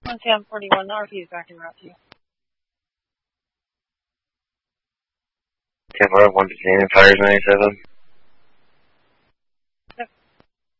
1041, the RP is back en route to you. 1041, Battalion, Fires 97.